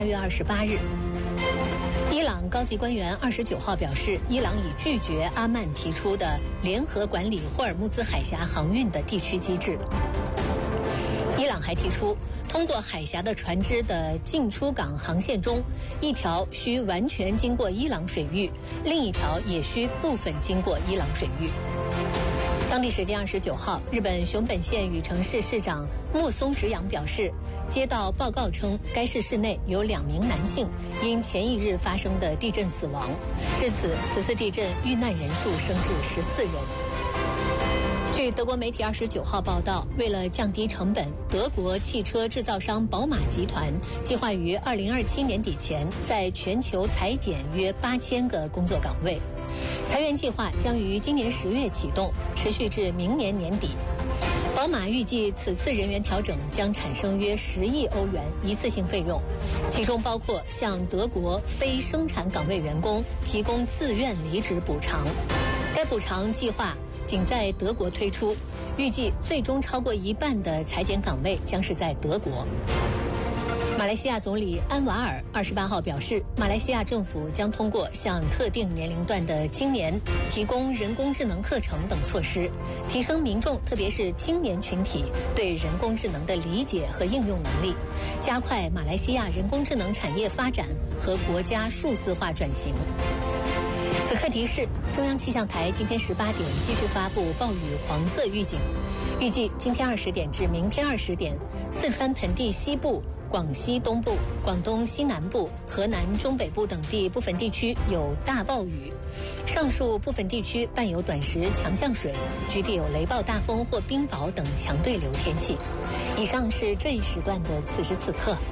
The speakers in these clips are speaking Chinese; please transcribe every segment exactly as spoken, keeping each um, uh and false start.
三月二十八日，伊朗高级官员二十九号表示，伊朗已拒绝阿曼提出的联合管理霍尔木兹海峡航运的地区机制。伊朗还提出，通过海峡的船只的进出港航线中，一条需完全经过伊朗水域，另一条也需部分经过伊朗水域。当地时间二十九号，日本熊本县羽城市市长木松直阳表示，接到报告称，该市市内有两名男性因前一日发生的地震死亡，至此，此次地震遇难人数升至十四人。据德国媒体二十九号报道，为了降低成本，德国汽车制造商宝马集团计划于二零二七年底前在全球裁减约八千个工作岗位。裁员计划将于今年十月启动，持续至明年年底。宝马预计此次人员调整将产生约十亿欧元一次性费用，其中包括向德国非生产岗位员工提供自愿离职补偿。该补偿计划仅在德国推出，预计最终超过一半的裁减岗位将是在德国。马来西亚总理安瓦尔二十八号表示，马来西亚政府将通过向特定年龄段的青年提供人工智能课程等措施，提升民众特别是青年群体对人工智能的理解和应用能力，加快马来西亚人工智能产业发展和国家数字化转型。此刻提示，中央气象台今天十八点继续发布暴雨黄色预警，预计今天二十点至明天二十点，四川盆地西部、广西东部、广东西南部、河南中北部等地部分地区有大暴雨，上述部分地区伴有短时强降水，局地有雷暴大风或冰雹等强对流天气。以上是这一时段的此时此刻。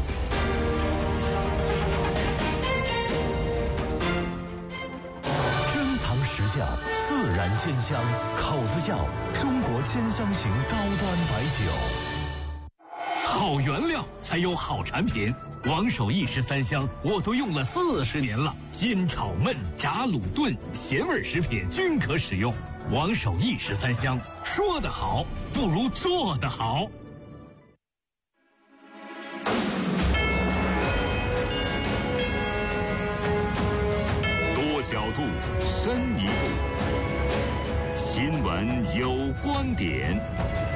珍藏时效，自然鲜香，口子窖中国千香型高端白酒。 好原料才有好产品，王守义十三香我都用了四十年了，煎炒焖炸卤炖咸味食品均可使用。王守义十三香，说得好不如做得好。 多角度，深一步，新闻有观点。